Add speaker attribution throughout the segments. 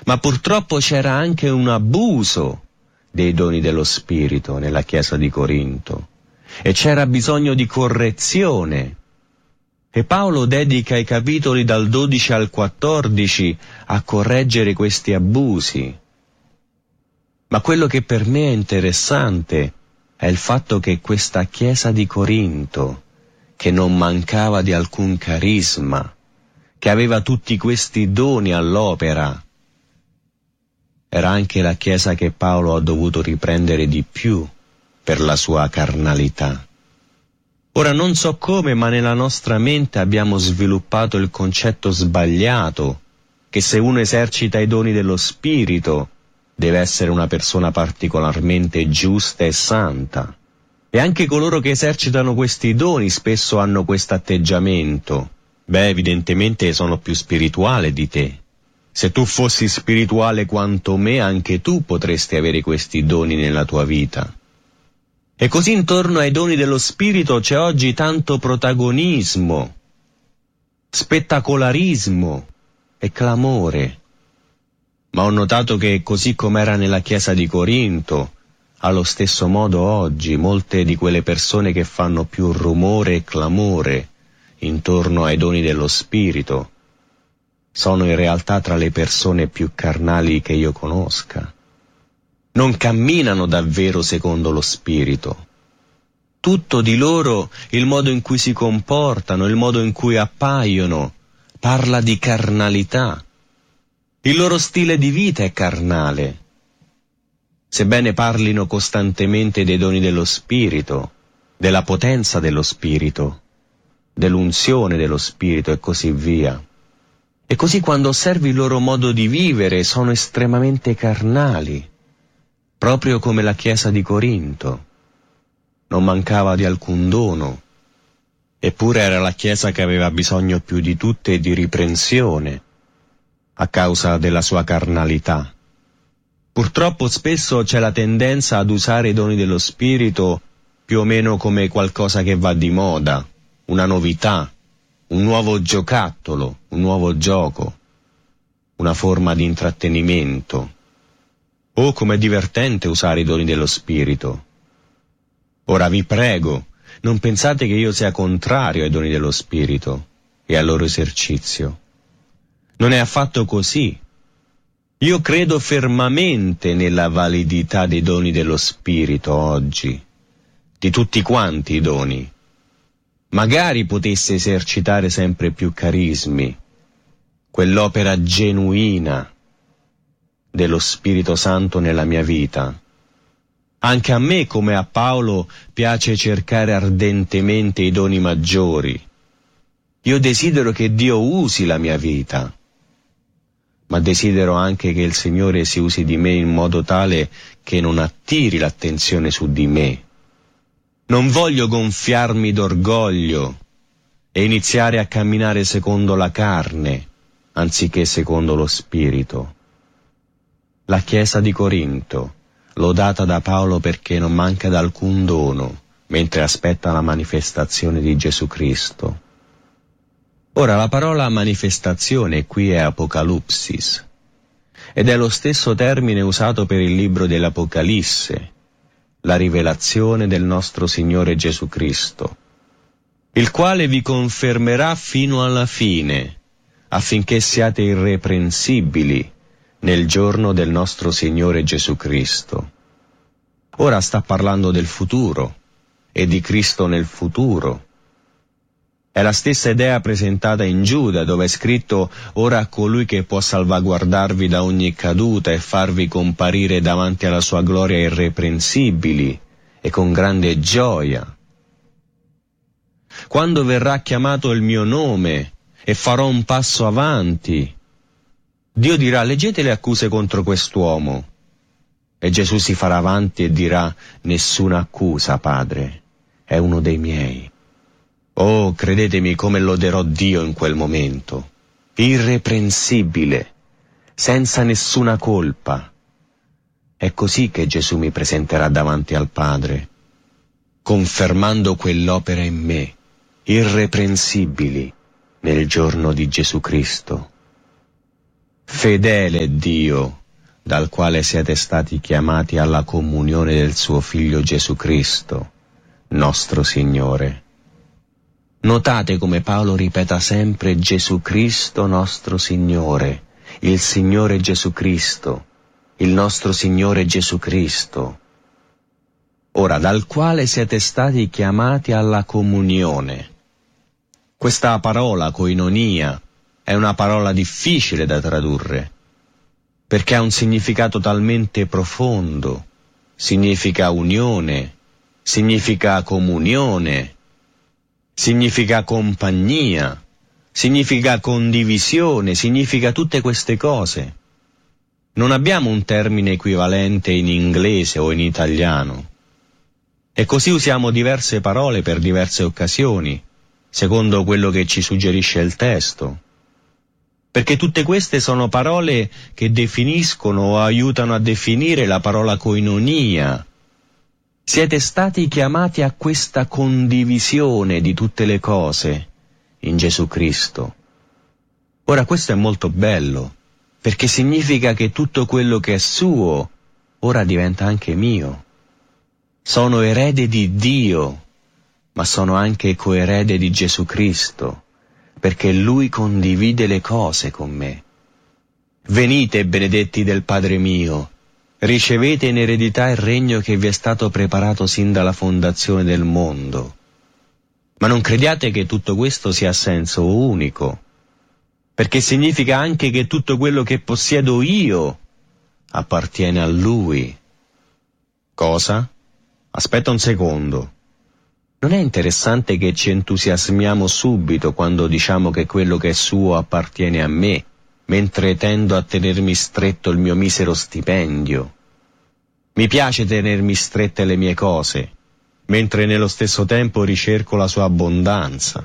Speaker 1: Ma purtroppo c'era anche un abuso dei doni dello Spirito nella Chiesa di Corinto e c'era bisogno di correzione. E Paolo dedica i capitoli dal 12 al 14 a correggere questi abusi. Ma quello che per me è interessante è il fatto che questa Chiesa di Corinto, che non mancava di alcun carisma, che aveva tutti questi doni all'opera, era anche la Chiesa che Paolo ha dovuto riprendere di più per la sua carnalità. Ora non so come, ma nella nostra mente abbiamo sviluppato il concetto sbagliato che se uno esercita i doni dello Spirito deve essere una persona particolarmente giusta e santa. E anche coloro che esercitano questi doni spesso hanno questo atteggiamento. Beh, evidentemente sono più spirituale di te. Se tu fossi spirituale quanto me, anche tu potresti avere questi doni nella tua vita. E così intorno ai doni dello Spirito c'è oggi tanto protagonismo, spettacolarismo e clamore. Ma ho notato che così come era nella Chiesa di Corinto, allo stesso modo oggi molte di quelle persone che fanno più rumore e clamore intorno ai doni dello Spirito sono in realtà tra le persone più carnali che io conosca. Non camminano davvero secondo lo Spirito. Tutto di loro, il modo in cui si comportano, il modo in cui appaiono, parla di carnalità. Il loro stile di vita è carnale. Sebbene parlino costantemente dei doni dello Spirito, della potenza dello Spirito, dell'unzione dello Spirito e così via. E così quando osservi il loro modo di vivere sono estremamente carnali, proprio come la Chiesa di Corinto. Non mancava di alcun dono, eppure era la Chiesa che aveva bisogno più di tutte di riprensione, a causa della sua carnalità. Purtroppo spesso c'è la tendenza ad usare i doni dello Spirito più o meno come qualcosa che va di moda, una novità, un nuovo giocattolo, un nuovo gioco, una forma di intrattenimento. Oh, com'è divertente usare i doni dello Spirito. Ora vi prego, non pensate che io sia contrario ai doni dello Spirito e al loro esercizio. Non è affatto così. Io credo fermamente nella validità dei doni dello Spirito oggi, di tutti quanti i doni. Magari potesse esercitare sempre più carismi, quell'opera genuina dello Spirito Santo nella mia vita. Anche a me, come a Paolo, piace cercare ardentemente i doni maggiori. Io desidero che Dio usi la mia vita, ma desidero anche che il Signore si usi di me in modo tale che non attiri l'attenzione su di me. Non voglio gonfiarmi d'orgoglio e iniziare a camminare secondo la carne, anziché secondo lo Spirito. La Chiesa di Corinto, lodata da Paolo perché non manca d'alcun dono, mentre aspetta la manifestazione di Gesù Cristo. Ora la parola manifestazione qui è apocalipsis, ed è lo stesso termine usato per il libro dell'Apocalisse, la rivelazione del nostro Signore Gesù Cristo, il quale vi confermerà fino alla fine, affinché siate irreprensibili nel giorno del nostro Signore Gesù Cristo. Ora sta parlando del futuro e di Cristo nel futuro. È la stessa idea presentata in Giuda, dove è scritto: ora a colui che può salvaguardarvi da ogni caduta e farvi comparire davanti alla sua gloria irreprensibili e con grande gioia. Quando verrà chiamato il mio nome e farò un passo avanti, Dio dirà: leggete le accuse contro quest'uomo. E Gesù si farà avanti e dirà: nessuna accusa, Padre, è uno dei miei. Oh, credetemi come loderò Dio in quel momento, irreprensibile, senza nessuna colpa. È così che Gesù mi presenterà davanti al Padre, confermando quell'opera in me, irreprensibili, nel giorno di Gesù Cristo. Fedele è Dio, dal quale siete stati chiamati alla comunione del suo Figlio Gesù Cristo, nostro Signore. Notate come Paolo ripeta sempre Gesù Cristo nostro Signore, il Signore Gesù Cristo, il nostro Signore Gesù Cristo. Ora, dal quale siete stati chiamati alla comunione. Questa parola, koinonia, è una parola difficile da tradurre, perché ha un significato talmente profondo. Significa unione, significa comunione, significa compagnia, significa condivisione, significa tutte queste cose. Non abbiamo un termine equivalente in inglese o in italiano. E così usiamo diverse parole per diverse occasioni, secondo quello che ci suggerisce il testo. Perché tutte queste sono parole che definiscono o aiutano a definire la parola koinonia. Siete stati chiamati a questa condivisione di tutte le cose in Gesù Cristo. Ora questo è molto bello, perché significa che tutto quello che è suo ora diventa anche mio. Sono erede di Dio, ma sono anche coerede di Gesù Cristo, perché Lui condivide le cose con me. Venite, benedetti del Padre mio, ricevete in eredità il regno che vi è stato preparato sin dalla fondazione del mondo. Ma non crediate che tutto questo sia a senso unico, perché significa anche che tutto quello che possiedo io appartiene a Lui. Cosa? Aspetta un secondo. Non è interessante che ci entusiasmiamo subito quando diciamo che quello che è suo appartiene a me, mentre tendo a tenermi stretto il mio misero stipendio? Mi piace tenermi strette le mie cose, mentre nello stesso tempo ricerco la sua abbondanza.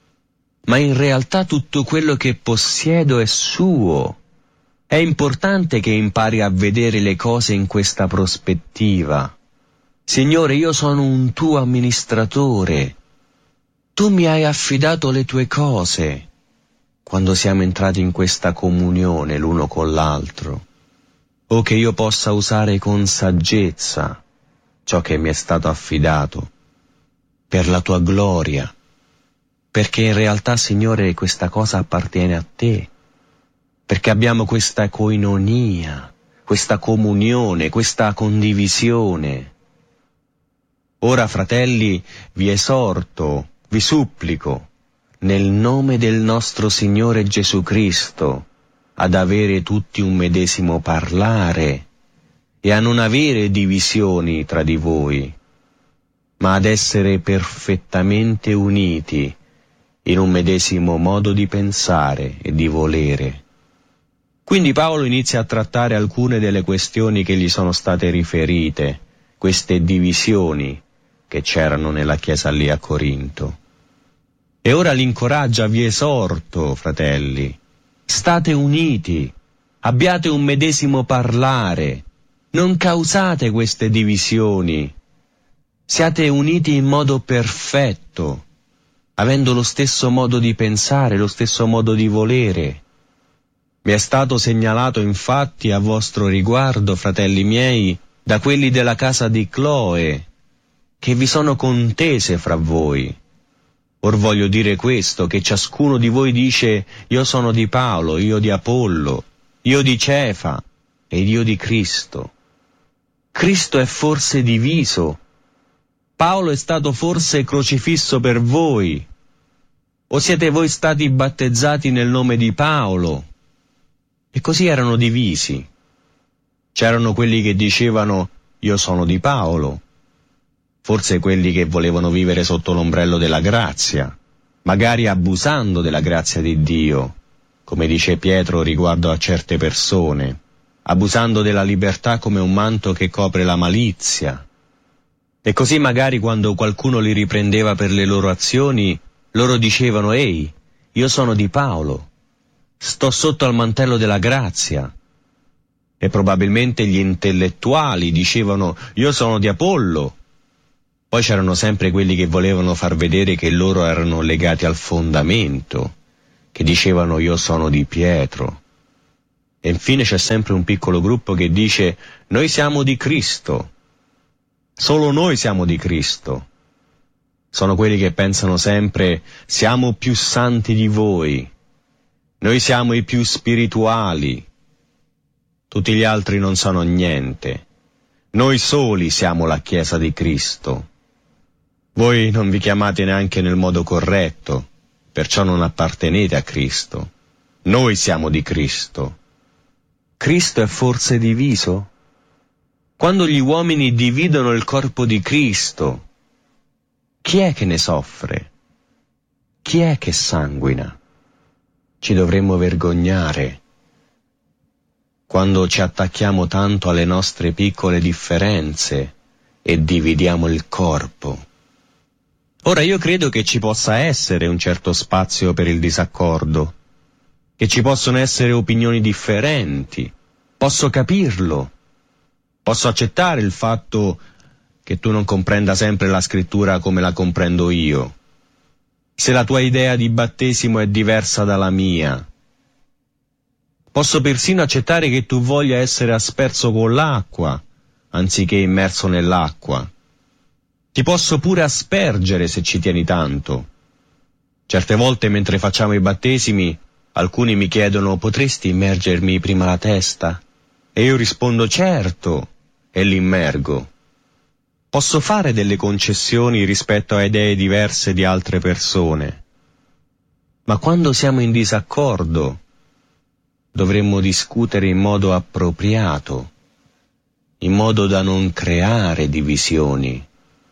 Speaker 1: Ma in realtà tutto quello che possiedo è suo. È importante che impari a vedere le cose in questa prospettiva. Signore, io sono un tuo amministratore. Tu mi hai affidato le tue cose quando siamo entrati in questa comunione l'uno con l'altro. O che io possa usare con saggezza ciò che mi è stato affidato per la tua gloria, perché in realtà, Signore, questa cosa appartiene a te, perché abbiamo questa koinonia, questa comunione, questa condivisione. Ora, fratelli, vi esorto, vi supplico, nel nome del nostro Signore Gesù Cristo, ad avere tutti un medesimo parlare e a non avere divisioni tra di voi, ma ad essere perfettamente uniti in un medesimo modo di pensare e di volere. Quindi Paolo inizia a trattare alcune delle questioni che gli sono state riferite, queste divisioni che c'erano nella chiesa lì a Corinto. E ora li incoraggia: vi esorto, fratelli, state uniti, abbiate un medesimo parlare, non causate queste divisioni, siate uniti in modo perfetto, avendo lo stesso modo di pensare, lo stesso modo di volere. Mi è stato segnalato infatti a vostro riguardo, fratelli miei, da quelli della casa di Cloe, che vi sono contese fra voi. Or voglio dire questo, che ciascuno di voi dice: io sono di Paolo, io di Apollo, io di Cefa ed io di Cristo. Cristo è forse diviso? Paolo è stato forse crocifisso per voi? O siete voi stati battezzati nel nome di Paolo? E così erano divisi. C'erano quelli che dicevano: io sono di Paolo. Forse quelli che volevano vivere sotto l'ombrello della grazia, magari abusando della grazia di Dio, come dice Pietro riguardo a certe persone, abusando della libertà come un manto che copre la malizia. E così magari quando qualcuno li riprendeva per le loro azioni, loro dicevano: ehi, io sono di Paolo, sto sotto al mantello della grazia. E probabilmente gli intellettuali dicevano: io sono di Apollo. Poi c'erano sempre quelli che volevano far vedere che loro erano legati al fondamento, che dicevano: io sono di Pietro. E infine c'è sempre un piccolo gruppo che dice: noi siamo di Cristo, solo noi siamo di Cristo. Sono quelli che pensano sempre: siamo più santi di voi, noi siamo i più spirituali, tutti gli altri non sono niente, noi soli siamo la Chiesa di Cristo. Voi non vi chiamate neanche nel modo corretto, perciò non appartenete a Cristo. Noi siamo di Cristo. Cristo è forse diviso? Quando gli uomini dividono il corpo di Cristo, chi è che ne soffre? Chi è che sanguina? Ci dovremmo vergognare quando ci attacchiamo tanto alle nostre piccole differenze e dividiamo il corpo. Ora io credo che ci possa essere un certo spazio per il disaccordo, che ci possono essere opinioni differenti, posso capirlo, posso accettare il fatto che tu non comprenda sempre la scrittura come la comprendo io, se la tua idea di battesimo è diversa dalla mia. Posso persino accettare che tu voglia essere asperso con l'acqua, anziché immerso nell'acqua. Ti posso pure aspergere se ci tieni tanto. Certe volte mentre facciamo i battesimi, alcuni mi chiedono: potresti immergermi prima la testa? E io rispondo: certo, e l'immergo. Posso fare delle concessioni rispetto a idee diverse di altre persone. Ma quando siamo in disaccordo, dovremmo discutere in modo appropriato, in modo da non creare divisioni.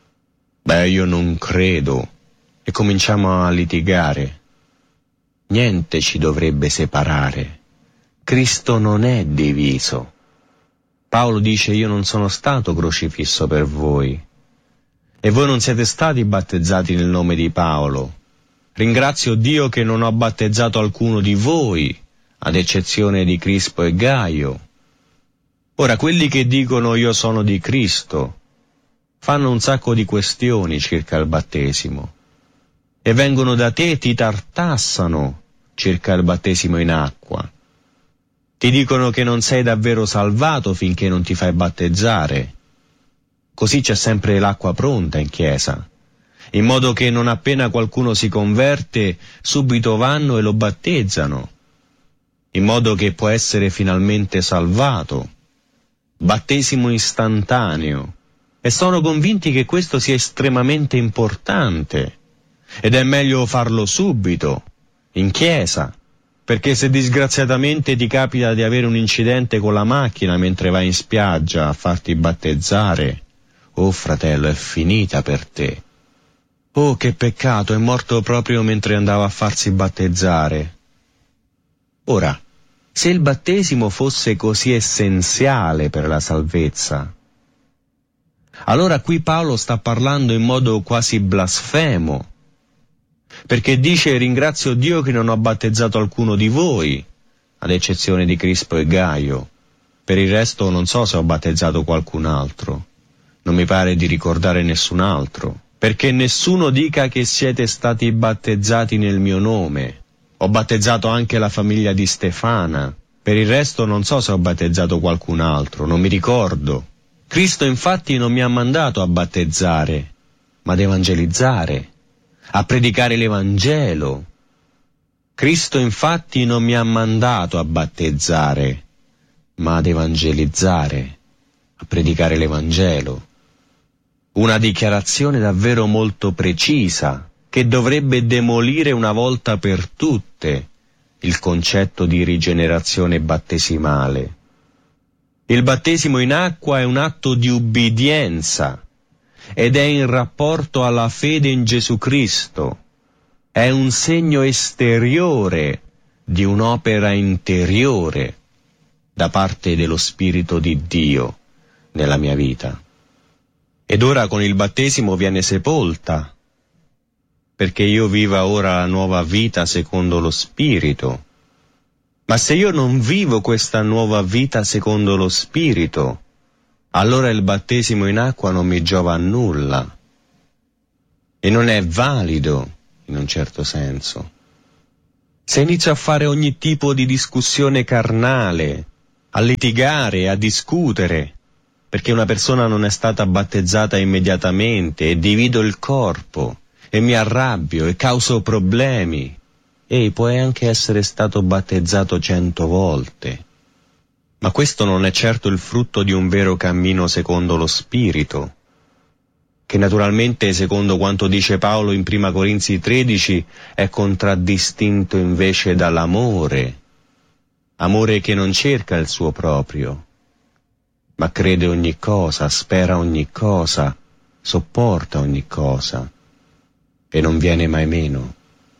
Speaker 1: Io non credo, e cominciamo a litigare. Niente ci dovrebbe separare. Cristo non è diviso. Paolo dice: io non sono stato crocifisso per voi. E voi non siete stati battezzati nel nome di Paolo. Ringrazio Dio che non ho battezzato alcuno di voi, ad eccezione di Crispo e Gaio. Ora, quelli che dicono io sono di Cristo fanno un sacco di questioni circa il battesimo e vengono da te e ti tartassano circa il battesimo in acqua. Ti dicono che non sei davvero salvato finché non ti fai battezzare. Così c'è sempre l'acqua pronta in chiesa, in modo che non appena qualcuno si converte, subito vanno e lo battezzano, in modo che può essere finalmente salvato. Battesimo istantaneo. E sono convinti che questo sia estremamente importante, ed è meglio farlo subito, in chiesa, perché se disgraziatamente ti capita di avere un incidente con la macchina mentre vai in spiaggia a farti battezzare, oh fratello, è finita per te. Oh, che peccato, è morto proprio mentre andava a farsi battezzare. Ora, se il battesimo fosse così essenziale per la salvezza, allora qui Paolo sta parlando in modo quasi blasfemo, perché dice: ringrazio Dio che non ho battezzato alcuno di voi, ad eccezione di Crispo e Gaio. Per il resto non so se ho battezzato qualcun altro, non mi pare di ricordare nessun altro, perché nessuno dica che siete stati battezzati nel mio nome. Ho battezzato anche la famiglia di Stefana, per il resto non so se ho battezzato qualcun altro, non mi ricordo. Cristo infatti non mi ha mandato a battezzare, ma ad evangelizzare, a predicare l'Evangelo. Cristo infatti non mi ha mandato a battezzare, ma ad evangelizzare, a predicare l'Evangelo. Una dichiarazione davvero molto precisa, che dovrebbe demolire una volta per tutte il concetto di rigenerazione battesimale. Il battesimo in acqua è un atto di ubbidienza ed è in rapporto alla fede in Gesù Cristo. È un segno esteriore di un'opera interiore da parte dello Spirito di Dio nella mia vita. Ed ora con il battesimo viene sepolta, perché io viva ora la nuova vita secondo lo Spirito. Ma se io non vivo questa nuova vita secondo lo Spirito, allora il battesimo in acqua non mi giova a nulla e non è valido in un certo senso. se inizio a fare ogni tipo di discussione carnale, a litigare, a discutere, perché una persona non è stata battezzata immediatamente, e divido il corpo, e mi arrabbio, e causo problemi, puoi anche essere stato battezzato 100 volte. Ma questo non è certo il frutto di un vero cammino secondo lo Spirito, che naturalmente, secondo quanto dice Paolo in 1 Corinzi 13, è contraddistinto invece dall'amore, amore che non cerca il suo proprio, ma crede ogni cosa, spera ogni cosa, sopporta ogni cosa, e non viene mai meno.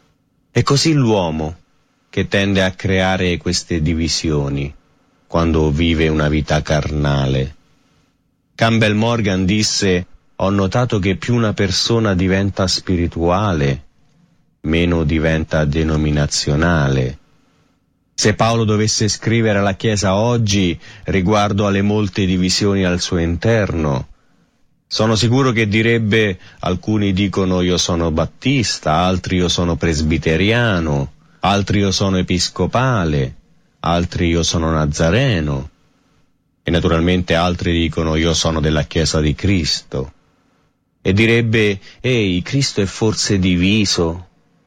Speaker 1: È così l'uomo che tende a creare queste divisioni quando vive una vita carnale. Campbell Morgan disse: ho notato che più una persona diventa spirituale, meno diventa denominazionale. Se Paolo dovesse scrivere alla Chiesa oggi riguardo alle molte divisioni al suo interno, sono sicuro che direbbe: alcuni dicono io sono battista, altri io sono presbiteriano, altri io sono episcopale, altri io sono nazareno, e naturalmente altri dicono io sono della Chiesa di Cristo. E direbbe: ehi, Cristo è forse diviso?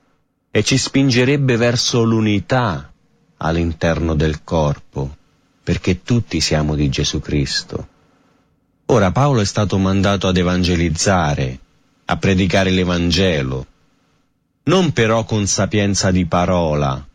Speaker 1: E ci spingerebbe verso l'unità all'interno del corpo, perché tutti siamo di Gesù Cristo. Ora Paolo è stato mandato ad evangelizzare, a predicare l'Evangelo, non però con sapienza di parola,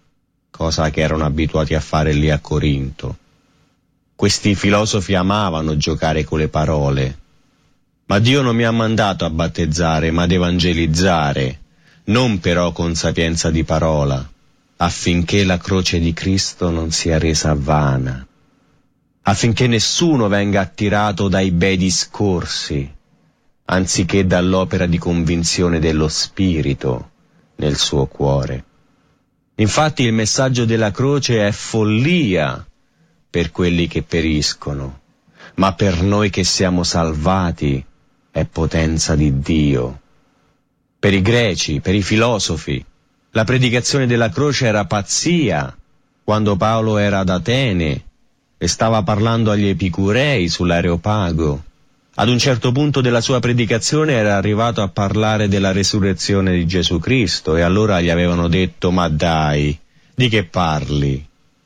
Speaker 1: cosa che erano abituati a fare lì a Corinto. Questi filosofi amavano giocare con le parole. Ma Dio non mi ha mandato a battezzare, ma ad evangelizzare, non però con sapienza di parola, affinché la croce di Cristo non sia resa vana, affinché nessuno venga attirato dai bei discorsi, anziché dall'opera di convinzione dello Spirito nel suo cuore. Infatti il messaggio della croce è follia per quelli che periscono, ma per noi che siamo salvati è potenza di Dio. Per i greci, per i filosofi, la predicazione della croce era pazzia. Quando Paolo era ad Atene e stava parlando agli epicurei sull'Areopago, ad un certo punto della sua predicazione era arrivato a parlare della resurrezione di Gesù Cristo, e allora gli avevano detto: ma dai, di che parli?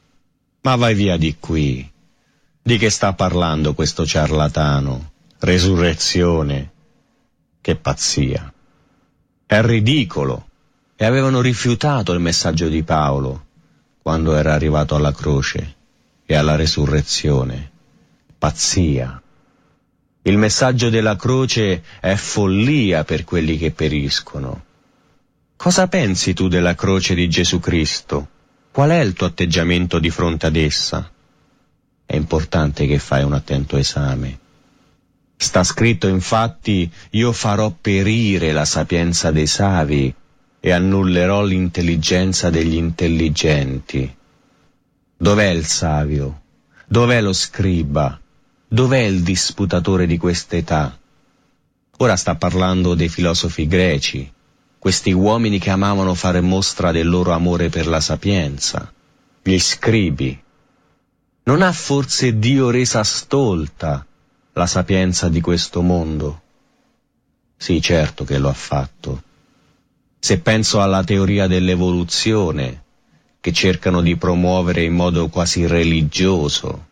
Speaker 1: Ma vai via di qui. Di che sta parlando questo ciarlatano? Resurrezione? Che pazzia! È ridicolo. E avevano rifiutato il messaggio di Paolo quando era arrivato alla croce e alla resurrezione. Pazzia. Il messaggio della croce è follia per quelli che periscono. Cosa pensi tu della croce di Gesù Cristo? Qual è il tuo atteggiamento di fronte ad essa? È importante che fai un attento esame. Sta scritto infatti: io farò perire la sapienza dei savi e annullerò l'intelligenza degli intelligenti. Dov'è il savio? Dov'è lo scriba? Dov'è il disputatore di quest'età? Ora sta parlando dei filosofi greci, questi uomini che amavano fare mostra del loro amore per la sapienza, gli scribi. Non ha forse Dio resa stolta la sapienza di questo mondo? Sì, certo che lo ha fatto. Se penso alla teoria dell'evoluzione, che cercano di promuovere in modo quasi religioso,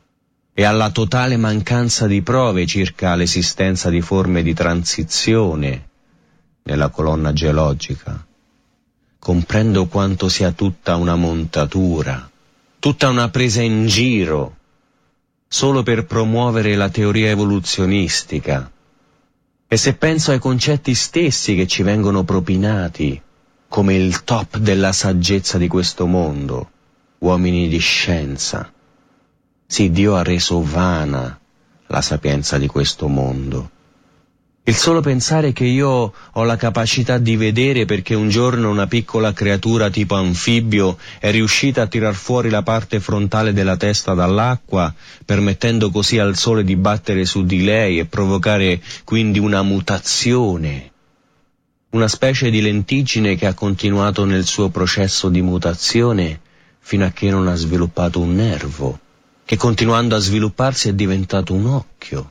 Speaker 1: e alla totale mancanza di prove circa l'esistenza di forme di transizione nella colonna geologica, comprendo quanto sia tutta una montatura, tutta una presa in giro, solo per promuovere la teoria evoluzionistica. E se penso ai concetti stessi che ci vengono propinati come il top della saggezza di questo mondo, uomini di scienza, sì, Dio ha reso vana la sapienza di questo mondo. Il solo pensare che io ho la capacità di vedere perché un giorno una piccola creatura tipo anfibio è riuscita a tirar fuori la parte frontale della testa dall'acqua, permettendo così al sole di battere su di lei e provocare quindi una mutazione una specie di lentiggine che ha continuato nel suo processo di mutazione fino a che non ha sviluppato un nervo, che continuando a svilupparsi è diventato un occhio.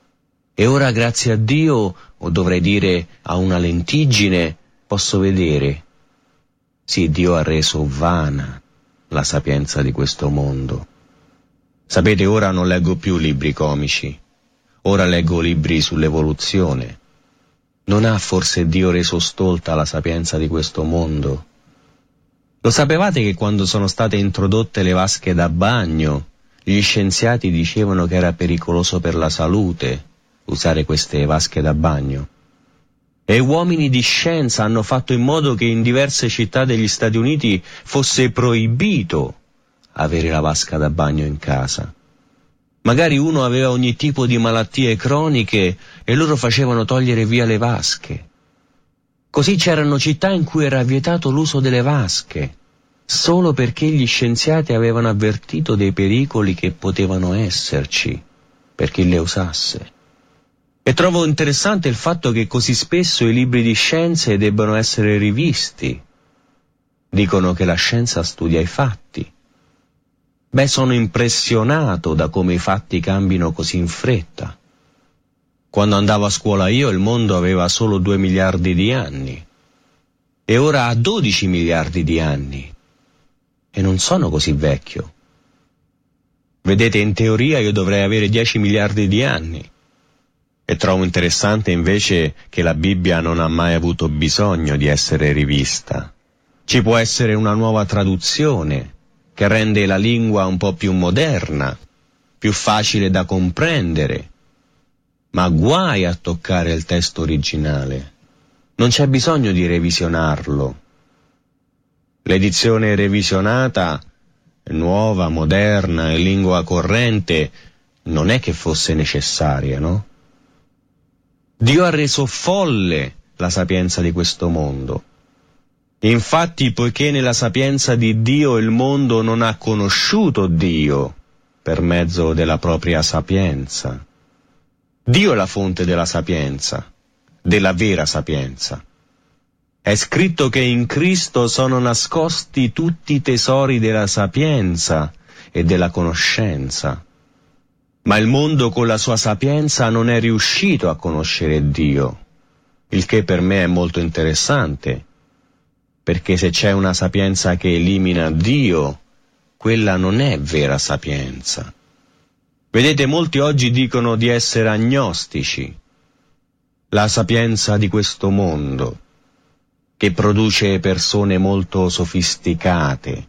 Speaker 1: E ora, grazie a Dio, o dovrei dire a una lentiggine, posso vedere. Sì, Dio ha reso vana la sapienza di questo mondo. Sapete, ora non leggo più libri comici, ora leggo libri sull'evoluzione. Non ha forse Dio reso stolta la sapienza di questo mondo? Lo sapevate che quando sono state introdotte le vasche da bagno, gli scienziati dicevano che era pericoloso per la salute usare queste vasche da bagno? E uomini di scienza hanno fatto in modo che in diverse città degli Stati Uniti fosse proibito avere la vasca da bagno in casa. Magari uno aveva ogni tipo di malattie croniche e loro facevano togliere via le vasche. Così c'erano città in cui era vietato l'uso delle vasche, solo perché gli scienziati avevano avvertito dei pericoli che potevano esserci per chi le usasse. E trovo interessante il fatto che così spesso i libri di scienze debbano essere rivisti. Dicono che la scienza studia i fatti. Beh, sono impressionato da come i fatti cambino così in fretta. Quando andavo a scuola io il mondo aveva solo 2 miliardi di anni e ora ha 12 miliardi di anni e non sono così vecchio. Vedete, in teoria io dovrei avere 10 miliardi di anni e trovo interessante invece che la Bibbia non ha mai avuto bisogno di essere rivista. Ci può essere una nuova traduzione che rende la lingua un po' più moderna, più facile da comprendere, ma guai a toccare il testo originale. Non c'è bisogno di revisionarlo. L'edizione revisionata, nuova, moderna, in lingua corrente, non è che fosse necessaria, no? Dio ha reso folle la sapienza di questo mondo. Infatti, poiché nella sapienza di Dio il mondo non ha conosciuto Dio per mezzo della propria sapienza. Dio è la fonte della sapienza, della vera sapienza. È scritto che in Cristo sono nascosti tutti i tesori della sapienza e della conoscenza. Ma il mondo con la sua sapienza non è riuscito a conoscere Dio, il che per me è molto interessante. Perché se c'è una sapienza che elimina Dio, quella non è vera sapienza. Vedete, molti oggi dicono di essere agnostici. La sapienza di questo mondo, che produce persone molto sofisticate.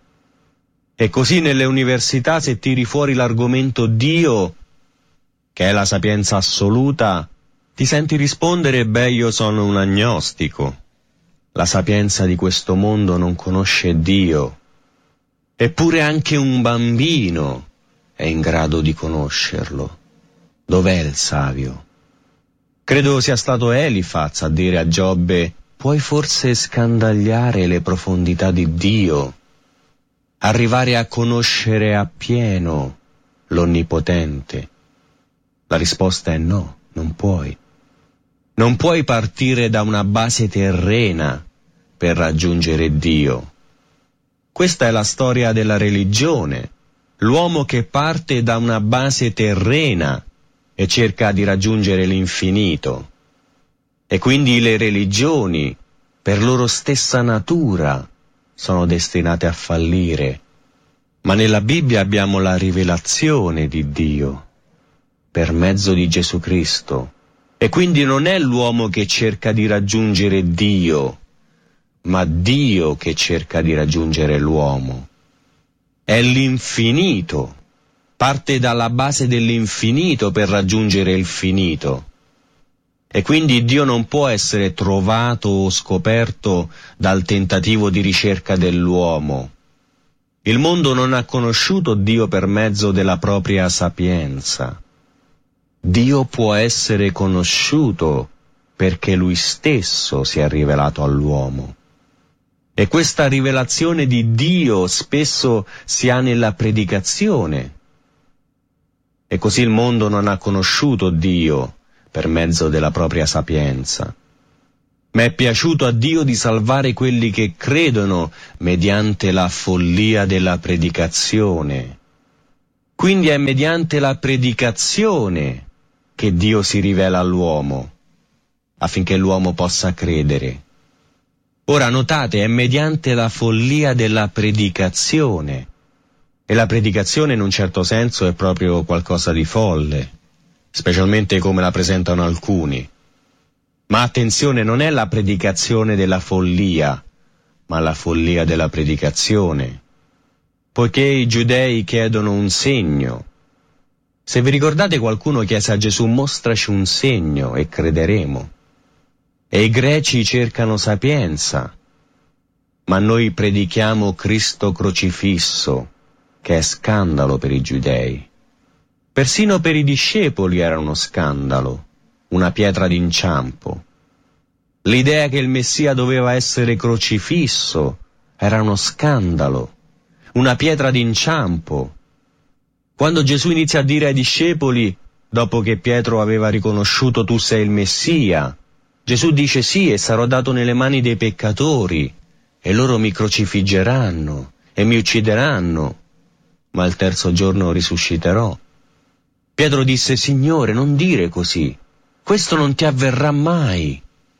Speaker 1: E così nelle università, se tiri fuori l'argomento Dio, che è la sapienza assoluta, ti senti rispondere: beh, io sono un agnostico. La sapienza di questo mondo non conosce Dio, eppure anche un bambino è in grado di conoscerlo. Dov'è il savio? Credo sia stato Elifaz a dire a Giobbe: puoi forse scandagliare le profondità di Dio, arrivare a conoscere appieno l'Onnipotente? La risposta è no, non puoi. Non puoi partire da una base terrena per raggiungere Dio. Questa è la storia della religione, l'uomo che parte da una base terrena e cerca di raggiungere l'infinito. E quindi le religioni, per loro stessa natura, sono destinate a fallire. Ma nella Bibbia abbiamo la rivelazione di Dio, per mezzo di Gesù Cristo. E quindi non è l'uomo che cerca di raggiungere Dio, ma Dio che cerca di raggiungere l'uomo. È l'infinito, parte dalla base dell'infinito per raggiungere il finito. E quindi Dio non può essere trovato o scoperto dal tentativo di ricerca dell'uomo. Il mondo non ha conosciuto Dio per mezzo della propria sapienza. Dio può essere conosciuto perché Lui stesso si è rivelato all'uomo. E questa rivelazione di Dio spesso si ha nella predicazione. E così il mondo non ha conosciuto Dio per mezzo della propria sapienza. Ma è piaciuto a Dio di salvare quelli che credono mediante la follia della predicazione. Quindi è mediante la predicazione che Dio si rivela all'uomo, affinché l'uomo possa credere. Ora notate, è mediante la follia della predicazione. E la predicazione in un certo senso è proprio qualcosa di folle, specialmente come la presentano alcuni. Ma attenzione, non è la predicazione della follia, ma la follia della predicazione. Poiché i giudei chiedono un segno. Se vi ricordate, qualcuno chiese a Gesù: mostraci un segno e crederemo. E i greci cercano sapienza, ma noi predichiamo Cristo crocifisso, che è scandalo per i giudei. Persino per i discepoli era uno scandalo, una pietra d'inciampo. L'idea che il Messia doveva essere crocifisso era uno scandalo, una pietra d'inciampo. Quando Gesù inizia a dire ai discepoli, dopo che Pietro aveva riconosciuto: tu sei il Messia, Gesù dice: sì, e sarò dato nelle mani dei peccatori, e loro mi crocifiggeranno e mi uccideranno, ma il terzo giorno risusciterò. Pietro disse: Signore, non dire così, questo non ti avverrà mai.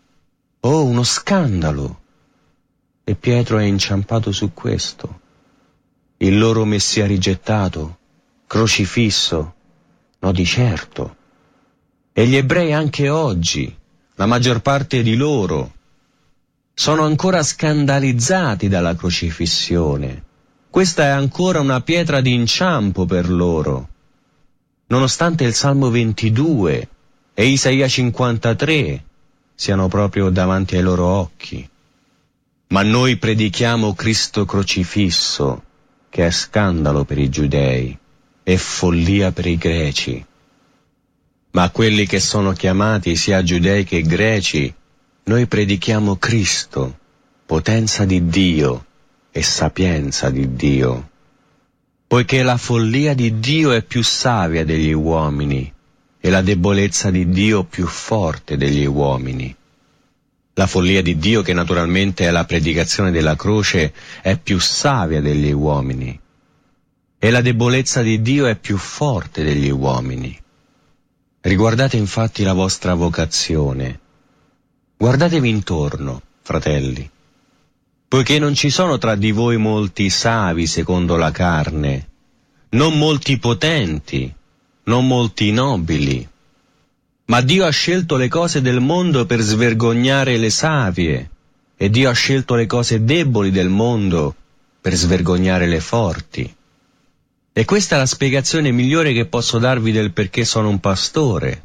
Speaker 1: Oh, uno scandalo! E Pietro è inciampato su questo. Il loro Messia rigettato, crocifisso? No, di certo. E gli ebrei anche oggi, la maggior parte di loro, sono ancora scandalizzati dalla crocifissione. Questa è ancora una pietra d'inciampo per loro, nonostante il Salmo 22 e Isaia 53 siano proprio davanti ai loro occhi. Ma noi predichiamo Cristo crocifisso, che è scandalo per i giudei e follia per i greci. Ma a quelli che sono chiamati, sia giudei che greci, noi predichiamo Cristo, potenza di Dio e sapienza di Dio. Poiché la follia di Dio è più savia degli uomini e la debolezza di Dio più forte degli uomini. La follia di Dio, che naturalmente è la predicazione della croce, è più savia degli uomini e la debolezza di Dio è più forte degli uomini. Riguardate infatti la vostra vocazione. Guardatevi intorno, fratelli, poiché non ci sono tra di voi molti savi secondo la carne, non molti potenti, non molti nobili. Ma Dio ha scelto le cose del mondo per svergognare le savie, e Dio ha scelto le cose deboli del mondo per svergognare le forti. E questa è la spiegazione migliore che posso darvi del perché sono un pastore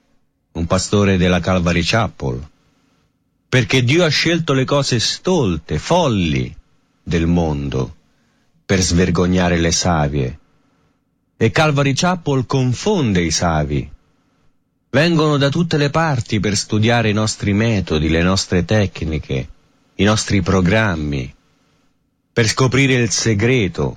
Speaker 1: della Calvary Chapel. Perché Dio ha scelto le cose stolte, folli del mondo per svergognare le savie. E Calvary Chapel confonde i savi. Vengono da tutte le parti per studiare i nostri metodi, le nostre tecniche, i nostri programmi, per scoprire il segreto.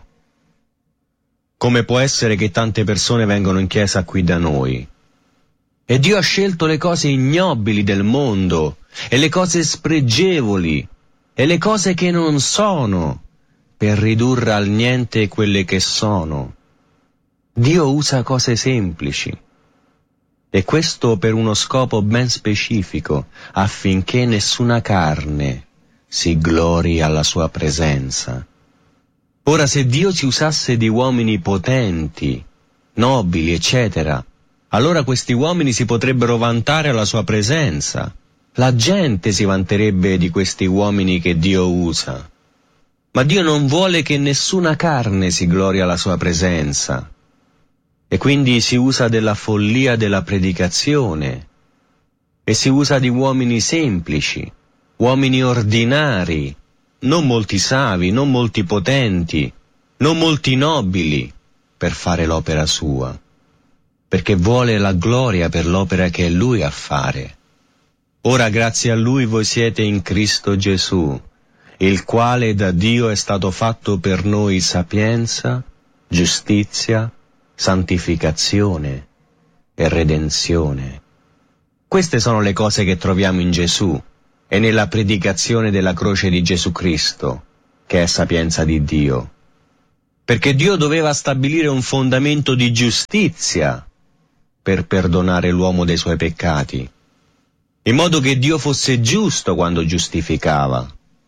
Speaker 1: Come può essere che tante persone vengono in chiesa qui da noi? E Dio ha scelto le cose ignobili del mondo, e le cose spregevoli, e le cose che non sono, per ridurre al niente quelle che sono. Dio usa cose semplici. E questo per uno scopo ben specifico, affinché nessuna carne si glori alla sua presenza. Ora, se Dio ci usasse di uomini potenti, nobili, eccetera, allora questi uomini si potrebbero vantare alla sua presenza. La gente si vanterebbe di questi uomini che Dio usa. Ma Dio non vuole che nessuna carne si glori alla sua presenza. E quindi si usa della follia della predicazione, e si usa di uomini semplici, uomini ordinari, non molti savi, non molti potenti, non molti nobili, per fare l'opera sua, perché vuole la gloria per l'opera che è Lui a fare. Ora grazie a Lui voi siete in Cristo Gesù, il quale da Dio è stato fatto per noi sapienza, giustizia, santificazione e redenzione. Queste sono le cose che troviamo in Gesù, è nella predicazione della croce di Gesù Cristo, che è sapienza di Dio. Perché Dio doveva stabilire un fondamento di giustizia per perdonare l'uomo dei suoi peccati, in modo che Dio fosse giusto quando giustificava.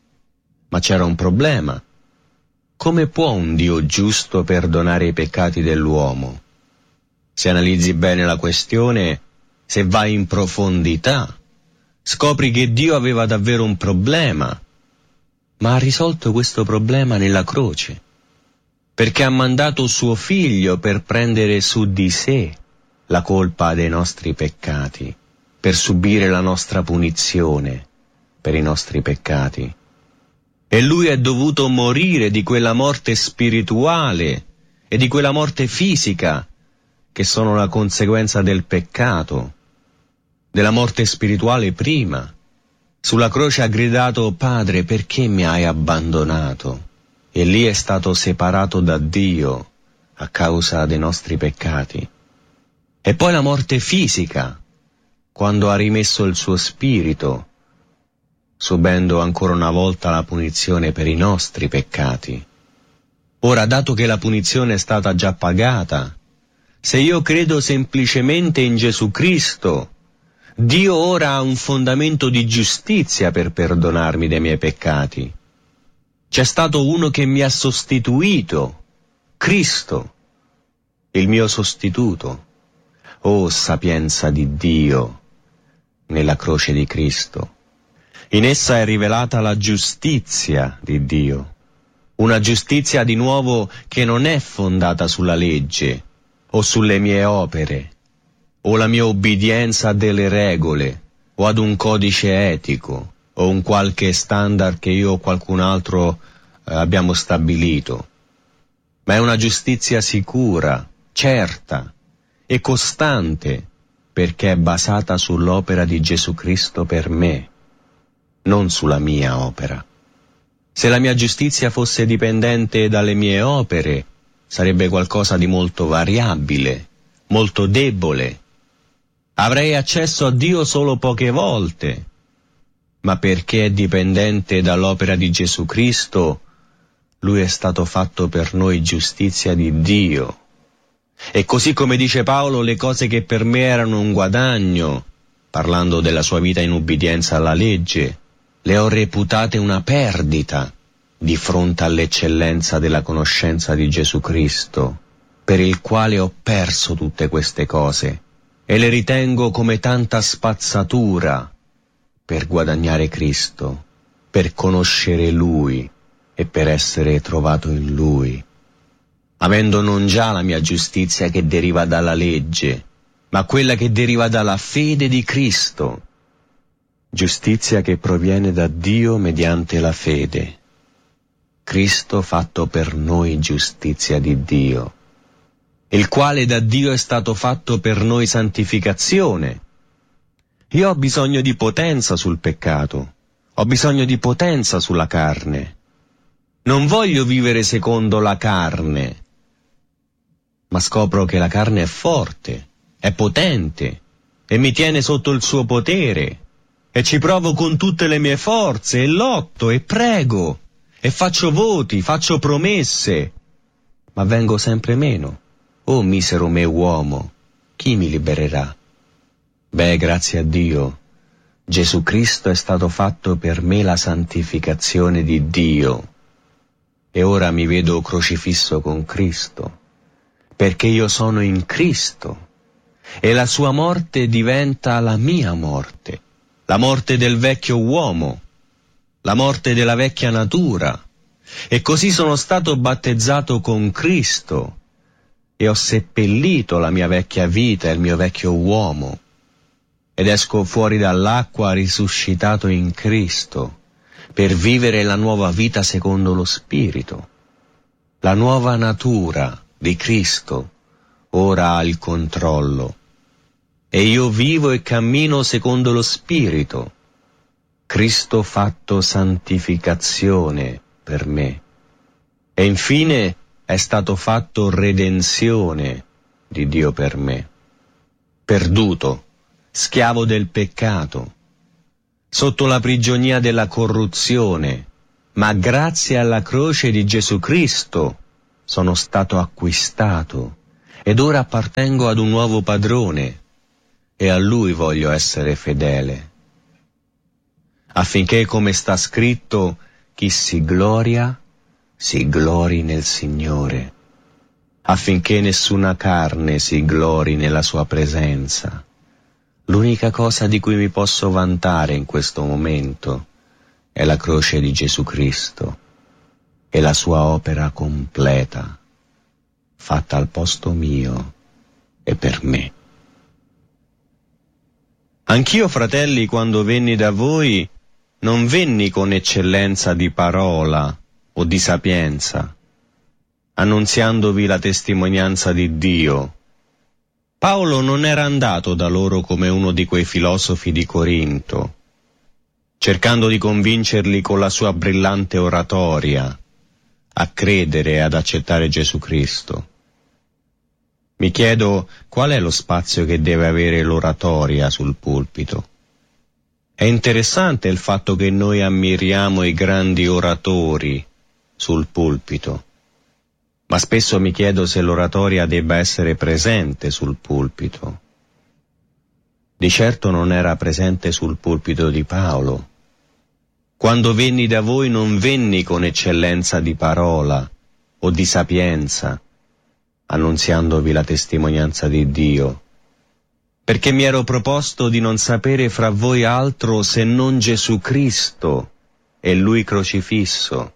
Speaker 1: Ma c'era un problema. Come può un Dio giusto perdonare i peccati dell'uomo? Se analizzi bene la questione, se vai in profondità, scopri che Dio aveva davvero un problema, ma ha risolto questo problema nella croce, perché ha mandato suo figlio per prendere su di sé la colpa dei nostri peccati, per subire la nostra punizione per i nostri peccati. E lui è dovuto morire di quella morte spirituale e di quella morte fisica che sono la conseguenza del peccato, della morte spirituale prima. Sulla croce ha gridato: Padre, perché mi hai abbandonato? E lì è stato separato da Dio a causa dei nostri peccati. E poi la morte fisica, quando ha rimesso il suo spirito, subendo ancora una volta la punizione per i nostri peccati. Ora, dato che la punizione è stata già pagata, se io credo semplicemente in Gesù Cristo, Dio ora ha un fondamento di giustizia per perdonarmi dei miei peccati. C'è stato uno che mi ha sostituito, Cristo, il mio sostituto. Oh, sapienza di Dio nella croce di Cristo. In essa è rivelata la giustizia di Dio, una giustizia di nuovo che non è fondata sulla legge o sulle mie opere o la mia obbedienza a delle regole o ad un codice etico o un qualche standard che io o qualcun altro abbiamo stabilito, ma è una giustizia sicura, certa e costante, perché è basata sull'opera di Gesù Cristo per me, non sulla mia opera. Se la mia giustizia fosse dipendente dalle mie opere, sarebbe qualcosa di molto variabile, molto debole. Avrei accesso a Dio solo poche volte, ma perché è dipendente dall'opera di Gesù Cristo, Lui è stato fatto per noi giustizia di Dio. E così come dice Paolo, le cose che per me erano un guadagno, parlando della sua vita in ubbidienza alla legge, le ho reputate una perdita di fronte all'eccellenza della conoscenza di Gesù Cristo, per il quale ho perso tutte queste cose e le ritengo come tanta spazzatura per guadagnare Cristo, per conoscere Lui e per essere trovato in Lui, avendo non già la mia giustizia che deriva dalla legge, ma quella che deriva dalla fede di Cristo, giustizia che proviene da Dio mediante la fede. Cristo fatto per noi giustizia di Dio, il quale da Dio è stato fatto per noi santificazione. Io ho bisogno di potenza sul peccato, ho bisogno di potenza sulla carne. Non voglio vivere secondo la carne, ma scopro che la carne è forte, è potente e mi tiene sotto il suo potere. E ci provo con tutte le mie forze, e lotto, e prego, e faccio voti, faccio promesse, ma vengo sempre meno. Oh misero me uomo, chi mi libererà? Beh, grazie a Dio, Gesù Cristo è stato fatto per me la santificazione di Dio, e ora mi vedo crocifisso con Cristo, perché io sono in Cristo, e la sua morte diventa la mia morte. La morte del vecchio uomo, la morte della vecchia natura, e così sono stato battezzato con Cristo e ho seppellito la mia vecchia vita e il mio vecchio uomo ed esco fuori dall'acqua risuscitato in Cristo per vivere la nuova vita secondo lo Spirito. La nuova natura di Cristo ora ha il controllo. E io vivo e cammino secondo lo Spirito, Cristo fatto santificazione per me. E infine è stato fatto redenzione di Dio per me. Perduto, schiavo del peccato, sotto la prigionia della corruzione, ma grazie alla croce di Gesù Cristo sono stato acquistato ed ora appartengo ad un nuovo padrone e a Lui voglio essere fedele. Affinché, come sta scritto, chi si glori nel Signore, affinché nessuna carne si glori nella sua presenza. L'unica cosa di cui mi posso vantare in questo momento è la croce di Gesù Cristo e la sua opera completa, fatta al posto mio e per me. Anch'io, fratelli, quando venni da voi, non venni con eccellenza di parola o di sapienza, annunziandovi la testimonianza di Dio. Paolo non era andato da loro come uno di quei filosofi di Corinto, cercando di convincerli con la sua brillante oratoria a credere e ad accettare Gesù Cristo. Mi chiedo qual è lo spazio che deve avere l'oratoria sul pulpito. È interessante il fatto che noi ammiriamo i grandi oratori sul pulpito, ma spesso mi chiedo se l'oratoria debba essere presente sul pulpito. Di certo non era presente sul pulpito di Paolo. Quando venni da voi non venni con eccellenza di parola o di sapienza, annunziandovi la testimonianza di Dio, perché mi ero proposto di non sapere fra voi altro se non Gesù Cristo e Lui crocifisso,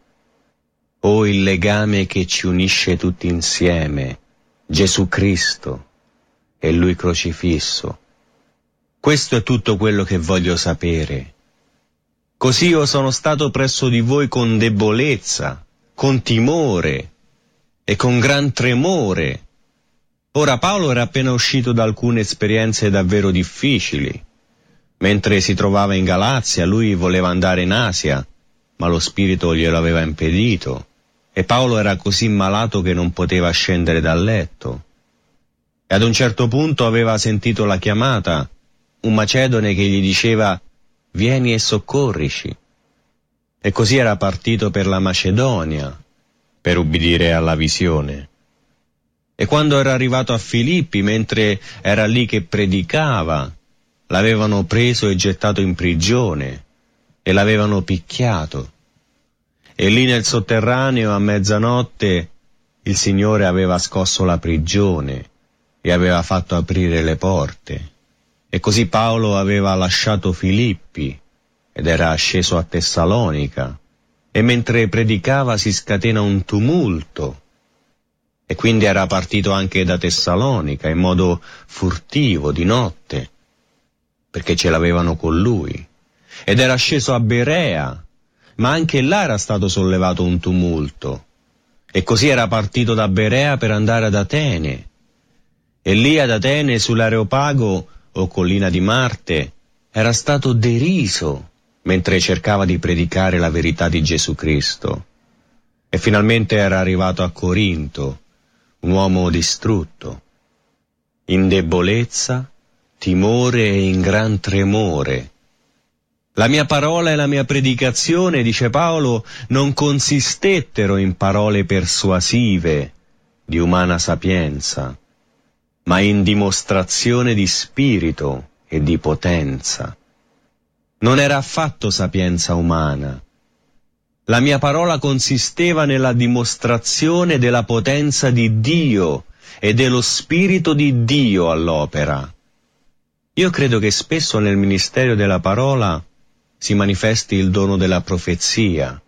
Speaker 1: o il legame che ci unisce tutti insieme, Gesù Cristo e Lui crocifisso. Questo è tutto quello che voglio sapere. Così io sono stato presso di voi con debolezza, con timore e con gran tremore. Ora Paolo era appena uscito da alcune esperienze davvero difficili. Mentre si trovava in Galazia, lui voleva andare in Asia, ma lo spirito glielo aveva impedito, e Paolo era così malato che non poteva scendere dal letto. E ad un certo punto aveva sentito la chiamata, un macedone che gli diceva: «Vieni e soccorrici». E così era partito per la Macedonia, per ubbidire alla visione. E quando era arrivato a Filippi, mentre era lì che predicava, l'avevano preso e gettato in prigione e l'avevano picchiato. E lì nel sotterraneo, a mezzanotte, il Signore aveva scosso la prigione e aveva fatto aprire le porte. E così Paolo aveva lasciato Filippi ed era sceso a Tessalonica. E mentre predicava si scatena un tumulto. E quindi era partito anche da Tessalonica in modo furtivo, di notte, perché ce l'avevano con lui. Ed era sceso a Berea, ma anche là era stato sollevato un tumulto. E così era partito da Berea per andare ad Atene. E lì ad Atene, sull'Areopago, o collina di Marte, era stato deriso mentre cercava di predicare la verità di Gesù Cristo. E finalmente era arrivato a Corinto, un uomo distrutto, in debolezza, timore e in gran tremore. La mia parola e la mia predicazione, dice Paolo, non consistettero in parole persuasive di umana sapienza, ma in dimostrazione di spirito e di potenza. Non era affatto sapienza umana. La mia parola consisteva nella dimostrazione della potenza di Dio e dello Spirito di Dio all'opera. Io credo che spesso nel ministero della parola si manifesti il dono della profezia,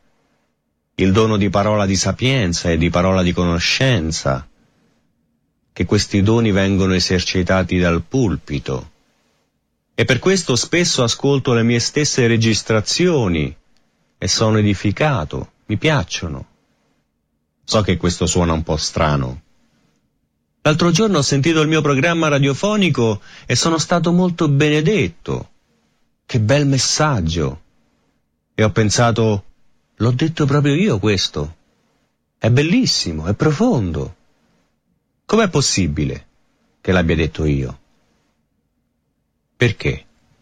Speaker 1: il dono di parola di sapienza e di parola di conoscenza, che questi doni vengono esercitati dal pulpito. E per questo spesso ascolto le mie stesse registrazioni e sono edificato, mi piacciono. So che questo suona un po' strano. L'altro giorno ho sentito il mio programma radiofonico e sono stato molto benedetto. Che bel messaggio! E ho pensato, l'ho detto proprio io questo. È bellissimo, è profondo. Com'è possibile che l'abbia detto io? Perché?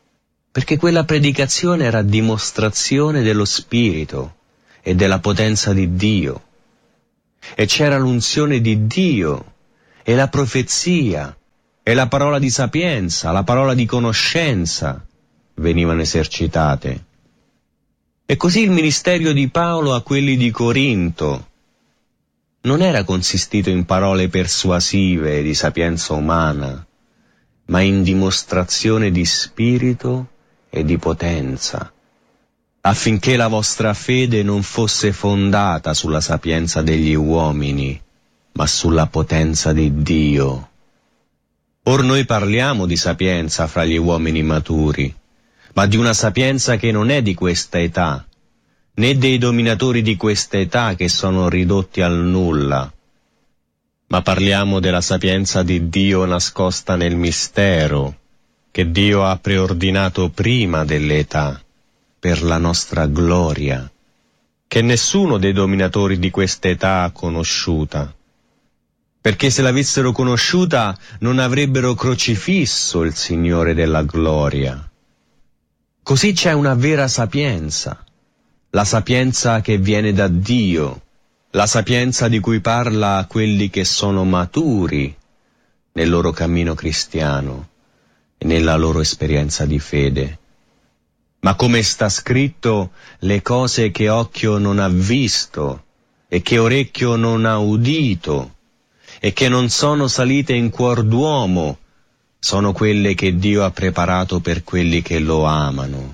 Speaker 1: perché quella predicazione era dimostrazione dello Spirito e della potenza di Dio. E c'era l'unzione di Dio, e la profezia, e la parola di sapienza, la parola di conoscenza venivano esercitate. E così il ministero di Paolo a quelli di Corinto non era consistito in parole persuasive di sapienza umana, ma in dimostrazione di spirito e di potenza, affinché la vostra fede non fosse fondata sulla sapienza degli uomini, ma sulla potenza di Dio. Or noi parliamo di sapienza fra gli uomini maturi, ma di una sapienza che non è di questa età, né dei dominatori di questa età che sono ridotti al nulla, ma parliamo della sapienza di Dio nascosta nel mistero, che Dio ha preordinato prima dell'età, per la nostra gloria, che nessuno dei dominatori di questa età ha conosciuta, perché se l'avessero conosciuta non avrebbero crocifisso il Signore della gloria. Così c'è una vera sapienza, la sapienza che viene da Dio, la sapienza di cui parla quelli che sono maturi nel loro cammino cristiano e nella loro esperienza di fede. Ma come sta scritto, le cose che occhio non ha visto e che orecchio non ha udito e che non sono salite in cuor d'uomo sono quelle che Dio ha preparato per quelli che lo amano.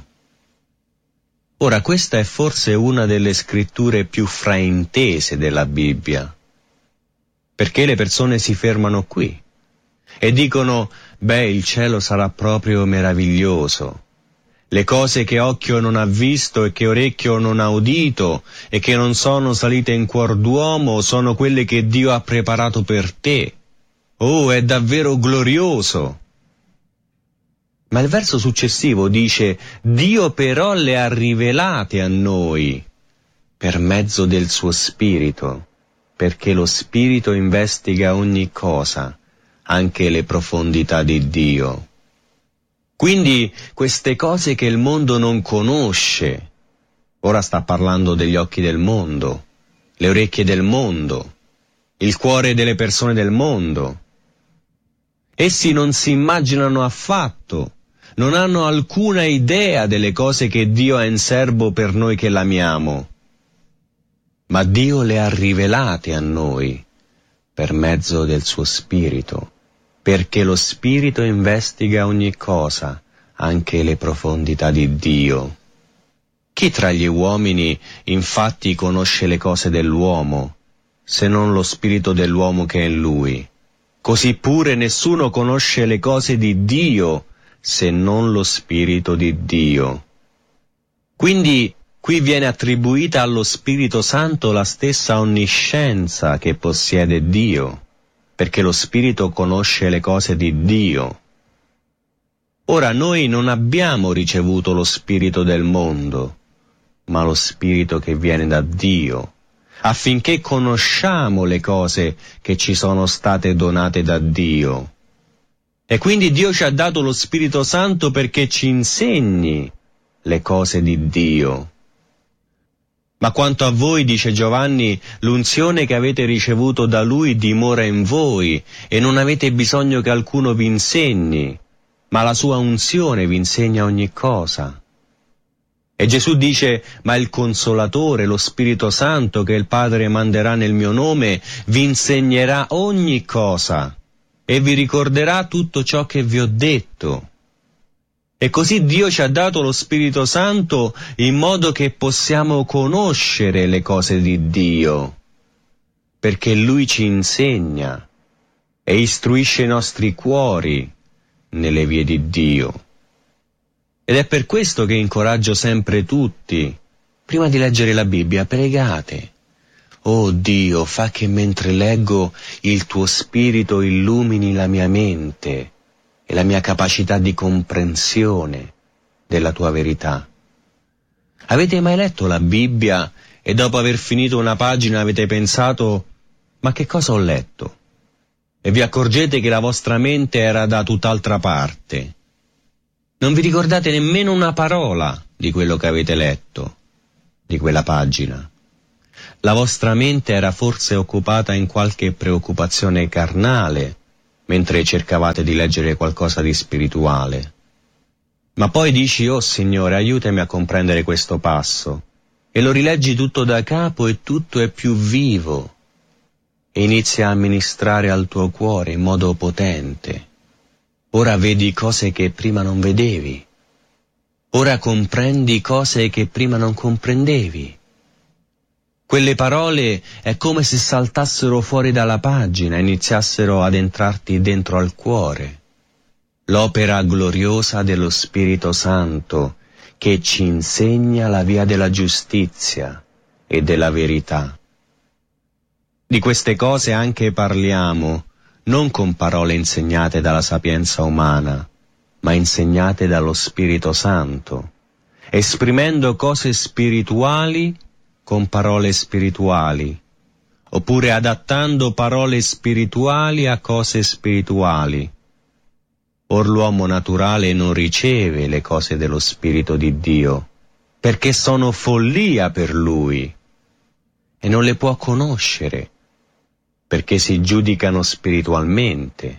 Speaker 1: Ora, questa è forse una delle scritture più fraintese della Bibbia, perché le persone si fermano qui e dicono: beh, il cielo sarà proprio meraviglioso. Le cose che occhio non ha visto e che orecchio non ha udito e che non sono salite in cuor d'uomo sono quelle che Dio ha preparato per te. Oh, è davvero glorioso! Ma il verso successivo dice: Dio però le ha rivelate a noi per mezzo del suo Spirito, perché lo Spirito investiga ogni cosa, anche le profondità di Dio. Quindi queste cose che il mondo non conosce, ora sta parlando degli occhi del mondo, le orecchie del mondo, il cuore delle persone del mondo. Essi non si immaginano affatto, non hanno alcuna idea delle cose che Dio ha in serbo per noi che l'amiamo, ma Dio le ha rivelate a noi per mezzo del suo Spirito, perché lo Spirito investiga ogni cosa, anche le profondità di Dio. Chi tra gli uomini infatti conosce le cose dell'uomo, se non lo spirito dell'uomo che è in lui? Così pure nessuno conosce le cose di Dio, se non lo Spirito di Dio. Quindi qui viene attribuita allo Spirito Santo la stessa onniscienza che possiede Dio, perché lo Spirito conosce le cose di Dio. Ora noi non abbiamo ricevuto lo Spirito del mondo, ma lo Spirito che viene da Dio, affinché conosciamo le cose che ci sono state donate da Dio. E quindi Dio ci ha dato lo Spirito Santo perché ci insegni le cose di Dio. Ma quanto a voi, dice Giovanni, l'unzione che avete ricevuto da Lui dimora in voi e non avete bisogno che alcuno vi insegni, ma la sua unzione vi insegna ogni cosa. E Gesù dice: ma il Consolatore, lo Spirito Santo che il Padre manderà nel mio nome, vi insegnerà ogni cosa e vi ricorderà tutto ciò che vi ho detto. E così Dio ci ha dato lo Spirito Santo in modo che possiamo conoscere le cose di Dio, perché Lui ci insegna e istruisce i nostri cuori nelle vie di Dio. Ed è per questo che incoraggio sempre tutti, prima di leggere la Bibbia, pregate. Oh Dio, fa che mentre leggo il tuo Spirito illumini la mia mente e la mia capacità di comprensione della tua verità. Avete mai letto la Bibbia e dopo aver finito una pagina avete pensato: ma che cosa ho letto? E vi accorgete che la vostra mente era da tutt'altra parte? Non vi ricordate nemmeno una parola di quello che avete letto, di quella pagina. La vostra mente era forse occupata in qualche preoccupazione carnale, mentre cercavate di leggere qualcosa di spirituale. Ma poi dici: oh Signore, aiutami a comprendere questo passo, e lo rileggi tutto da capo e tutto è più vivo, e inizia a ministrare al tuo cuore in modo potente. Ora vedi cose che prima non vedevi, ora comprendi cose che prima non comprendevi. Quelle parole è come se saltassero fuori dalla pagina e iniziassero ad entrarti dentro al cuore. L'opera gloriosa dello Spirito Santo che ci insegna la via della giustizia e della verità. Di queste cose anche parliamo, non con parole insegnate dalla sapienza umana, ma insegnate dallo Spirito Santo, esprimendo cose spirituali con parole spirituali, oppure adattando parole spirituali a cose spirituali. Or l'uomo naturale non riceve le cose dello Spirito di Dio, perché sono follia per lui, e non le può conoscere, perché si giudicano spiritualmente.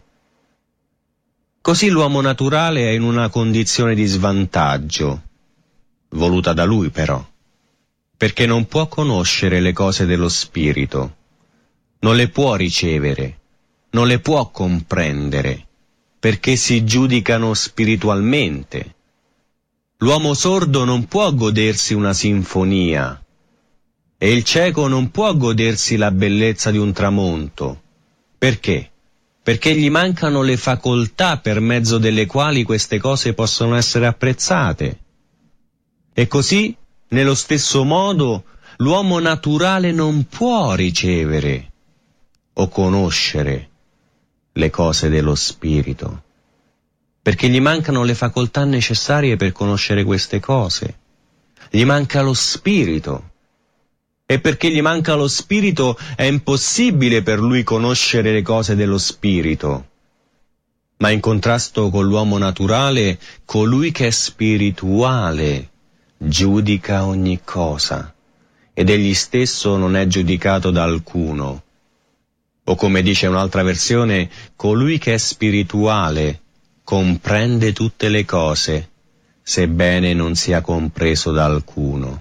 Speaker 1: Così l'uomo naturale è in una condizione di svantaggio, voluta da lui però, perché non può conoscere le cose dello Spirito, non le può ricevere, non le può comprendere, perché si giudicano spiritualmente. L'uomo sordo non può godersi una sinfonia, e il cieco non può godersi la bellezza di un tramonto. Perché? Perché gli mancano le facoltà per mezzo delle quali queste cose possono essere apprezzate. E così, nello stesso modo, l'uomo naturale non può ricevere o conoscere le cose dello Spirito, perché gli mancano le facoltà necessarie per conoscere queste cose. Gli manca lo Spirito, e perché gli manca lo Spirito è impossibile per lui conoscere le cose dello Spirito. Ma in contrasto con l'uomo naturale, colui che è spirituale giudica ogni cosa, ed egli stesso non è giudicato da alcuno. O come dice un'altra versione, colui che è spirituale comprende tutte le cose, sebbene non sia compreso da alcuno.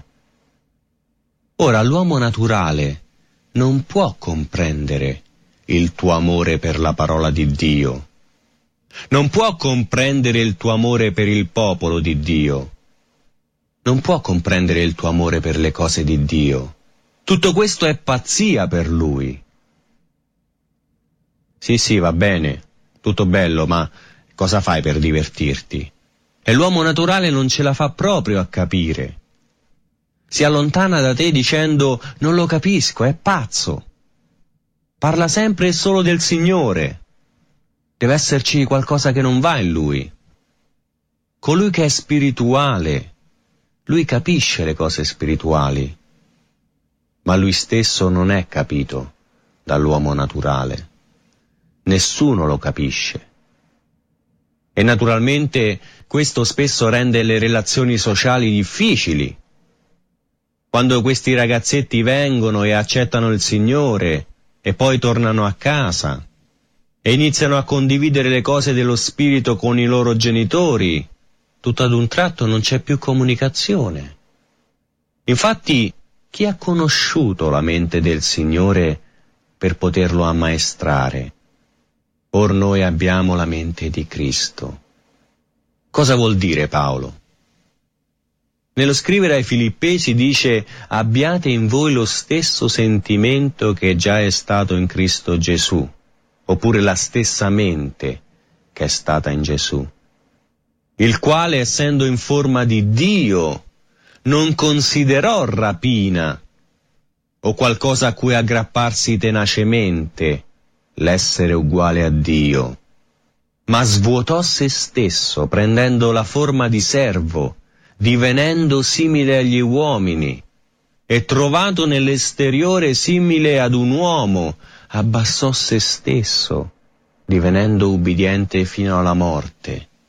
Speaker 1: Ora l'uomo naturale non può comprendere il tuo amore per la parola di Dio, non può comprendere il tuo amore per il popolo di Dio, non può comprendere il tuo amore per le cose di Dio. Tutto questo è pazzia per lui. Sì, va bene, tutto bello, ma cosa fai per divertirti? E l'uomo naturale non ce la fa proprio a capire. Si allontana da te dicendo: non lo capisco, è pazzo. Parla sempre e solo del Signore. Deve esserci qualcosa che non va in lui. Colui che è spirituale, lui capisce le cose spirituali, ma lui stesso non è capito dall'uomo naturale. Nessuno lo capisce. E naturalmente questo spesso rende le relazioni sociali difficili. Quando questi ragazzetti vengono e accettano il Signore e poi tornano a casa e iniziano a condividere le cose dello Spirito con i loro genitori, tutto ad un tratto non c'è più comunicazione. Infatti, chi ha conosciuto la mente del Signore per poterlo ammaestrare? Or noi abbiamo la mente di Cristo. Cosa vuol dire Paolo? Nello scrivere ai Filippesi dice: abbiate in voi lo stesso sentimento che già è stato in Cristo Gesù, oppure la stessa mente che è stata in Gesù, il quale, essendo in forma di Dio, non considerò rapina o qualcosa a cui aggrapparsi tenacemente l'essere uguale a Dio, ma svuotò se stesso, prendendo la forma di servo, divenendo simile agli uomini, e trovato nell'esteriore simile ad un uomo, abbassò se stesso, divenendo ubbidiente fino alla morte,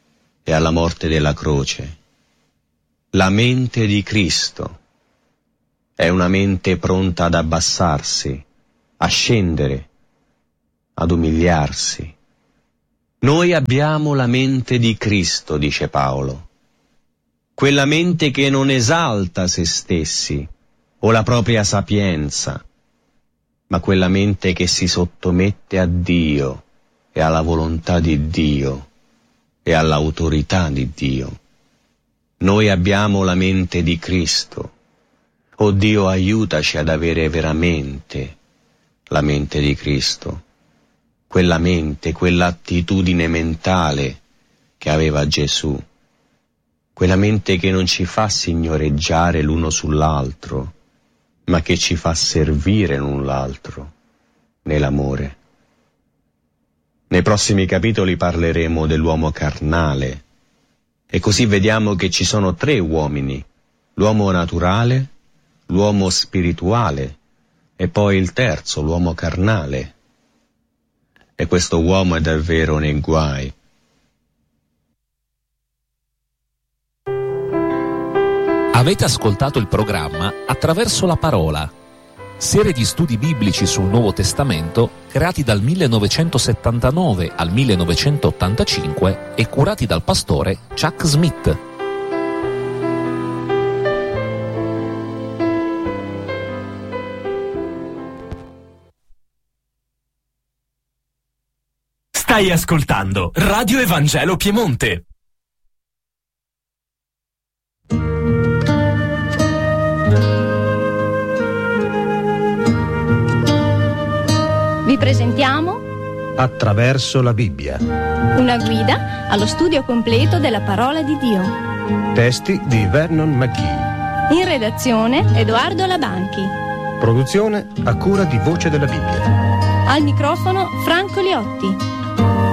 Speaker 1: e alla morte della croce. La mente di Cristo è una mente pronta ad abbassarsi, a scendere, ad umiliarsi. Noi abbiamo la mente di Cristo, dice Paolo, quella mente che non esalta se stessi o la propria sapienza, ma quella mente che si sottomette a Dio e alla volontà di Dio e all'autorità di Dio. Noi abbiamo la mente di Cristo. Oh Dio, aiutaci ad avere veramente la mente di Cristo, quella mente, quell'attitudine mentale che aveva Gesù, quella mente che non ci fa signoreggiare l'uno sull'altro, ma che ci fa servire l'un l'altro nell'amore. Nei prossimi capitoli parleremo dell'uomo carnale, e così vediamo che ci sono 3 uomini, l'uomo naturale, l'uomo spirituale e poi il terzo, l'uomo carnale. E questo uomo è davvero nei guai.
Speaker 2: Avete ascoltato il programma Attraverso la Parola, serie di studi biblici sul Nuovo Testamento creati dal 1979 al 1985 e curati dal pastore Chuck Smith.
Speaker 3: Stai ascoltando Radio Evangelo Piemonte.
Speaker 4: Vi presentiamo
Speaker 5: Attraverso la Bibbia.
Speaker 4: una guida allo studio completo della parola di Dio.
Speaker 5: Testi di Vernon McGee.
Speaker 4: In redazione Edoardo Labanchi.
Speaker 5: Produzione a cura di Voce della Bibbia.
Speaker 4: Al microfono Franco Liotti.